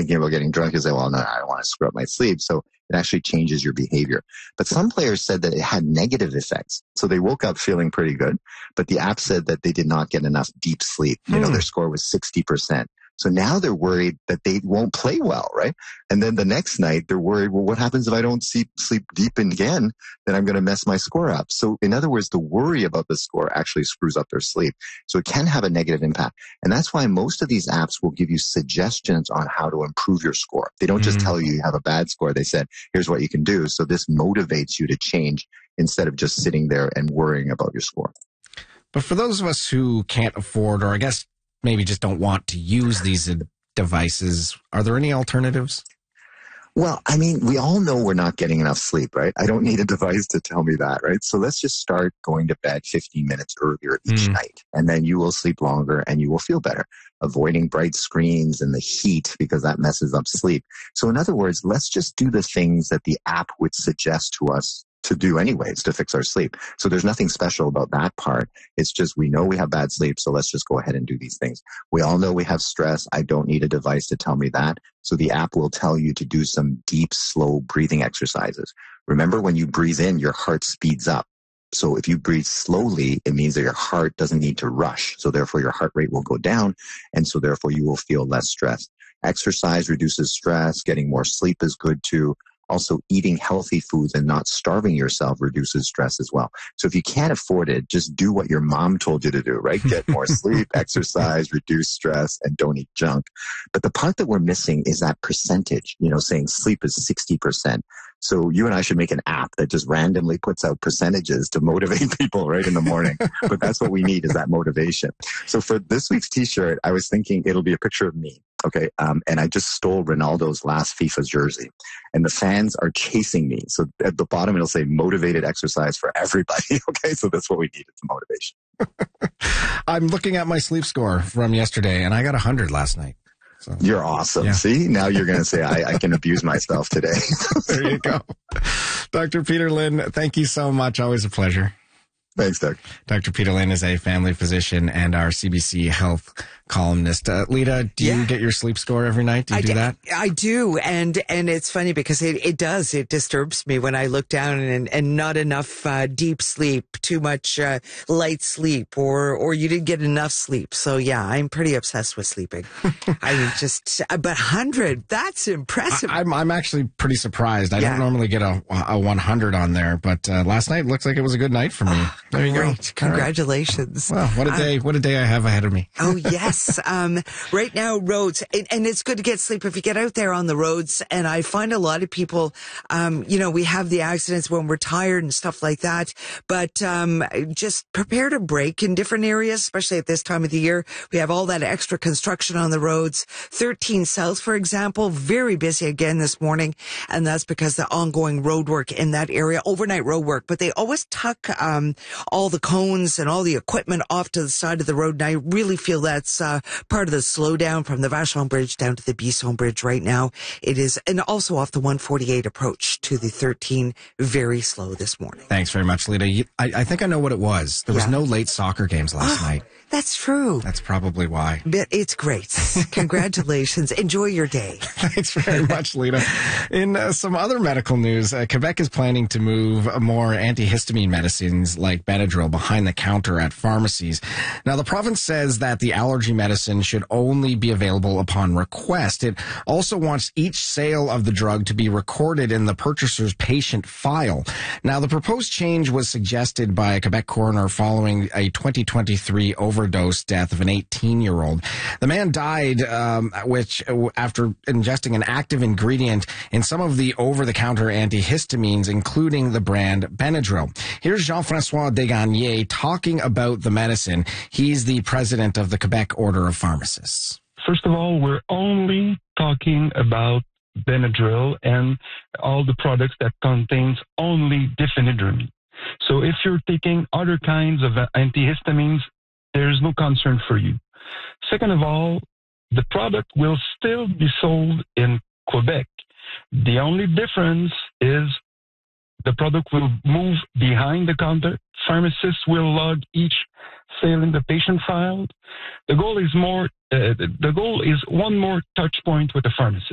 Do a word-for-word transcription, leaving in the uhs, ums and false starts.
thinking about getting drunk, you say, well, no, I don't want to screw up my sleep. So it actually changes your behavior. But some players said that it had negative effects. So they woke up feeling pretty good, but the app said that they did not get enough deep sleep. You know, Hmm. their score was sixty percent. So now they're worried that they won't play well, right? And then the next night they're worried, well, what happens if I don't sleep, sleep deep again? Then I'm going to mess my score up. So in other words, the worry about the score actually screws up their sleep. So it can have a negative impact. And that's why most of these apps will give you suggestions on how to improve your score. They don't just Mm. tell you you have a bad score. They said, here's what you can do. So this motivates you to change instead of just sitting there and worrying about your score. But for those of us who can't afford, or I guess maybe just don't want to use these devices, are there any alternatives? Well, I mean, we all know we're not getting enough sleep, right? I don't need a device to tell me that, right? So let's just start going to bed fifteen minutes earlier each Mm. night, and then you will sleep longer and you will feel better. Avoiding bright screens and the heat because that messes up sleep. So in other words, let's just do the things that the app would suggest to us to do anyways to fix our sleep. So there's nothing special about that part. It's just we know we have bad sleep, so let's just go ahead and do these things. We all know we have stress. I don't need a device to tell me that. So the app will tell you to do some deep, slow breathing exercises. Remember, when you breathe in, your heart speeds up. So if you breathe slowly, it means that your heart doesn't need to rush. So therefore your heart rate will go down. And so therefore you will feel less stressed. Exercise reduces stress. Getting more sleep is good too. Also, eating healthy foods and not starving yourself reduces stress as well. So if you can't afford it, just do what your mom told you to do, right? Get more sleep, exercise, reduce stress, and don't eat junk. But the part that we're missing is that percentage, you know, saying sleep is sixty percent. So you and I should make an app that just randomly puts out percentages to motivate people right in the morning. But that's what we need, is that motivation. So for this week's t-shirt, I was thinking it'll be a picture of me. Okay. Um, and I just stole Ronaldo's last FIFA jersey, and the fans are chasing me. So at the bottom, it'll say motivated exercise for everybody. Okay. So that's what we need. It's motivation. I'm looking at my sleep score from yesterday, and I got one hundred last night. So, you're awesome. Yeah. See, now you're going to say I, I can abuse myself today. There you go. Doctor Peter Lynn, thank you so much. Always a pleasure. Thanks, Doug. Doctor Peter Lynn is a family physician and our C B C health columnist. Uh, Lita, do you Yeah. get your sleep score every night? Do you I do d- that? I do. And, and it's funny because it, it does. It disturbs me when I look down and, and not enough uh, deep sleep, too much uh, light sleep, or, or you didn't get enough sleep. So yeah, I'm pretty obsessed with sleeping. I just, but one hundred, that's impressive. I, I'm, I'm actually pretty surprised. I Yeah. don't normally get a, a one hundred on there, but uh, last night looks like it was a good night for me. There you go. Great. All right. Congratulations. Well, what a day, what a day I have ahead of me. Oh, yes. Um, right now, roads, and, and it's good to get sleep if you get out there on the roads. And I find a lot of people, um, you know, we have the accidents when we're tired and stuff like that. But um, just prepare to brake in different areas, especially at this time of the year. We have all that extra construction on the roads. thirteen South, for example, very busy again this morning. And that's because the ongoing road work in that area, overnight road work. But they always tuck um, all the cones and all the equipment off to the side of the road. And I really feel that's uh, part of the slowdown from the Vachon Bridge down to the Bisson Bridge right now. It is, and also off the one forty-eight approach to the thirteen, very slow this morning. Thanks very much, Lita. You, I, I think I know what it was. There was Yeah. no late soccer games last night. That's true. That's probably why. But it's great. Congratulations. Enjoy your day. Thanks very much, Lita. In uh, some other medical news, uh, Quebec is planning to move more antihistamine medicines like Benadryl behind the counter at pharmacies. Now, the province says that the allergy medicine should only be available upon request. It also wants each sale of the drug to be recorded in the purchaser's patient file. Now, the proposed change was suggested by a Quebec coroner following a twenty twenty-three overdose death of an eighteen-year-old. The man died um, which after ingesting an active ingredient in some of the over-the-counter antihistamines, including the brand Benadryl. Here's Jean-François Desgagnés talking about the medicine. He's the president of the Quebec Order of Pharmacists. First of all, we're only talking about Benadryl and all the products that contains only diphenhydramine. So if you're taking other kinds of antihistamines, there's no concern for you. Second of all, the product will still be sold in Quebec. The only difference is the product will move behind the counter. Pharmacists will log each sale in the patient file. The goal is more. Uh, the goal is one more touch point with the pharmacist.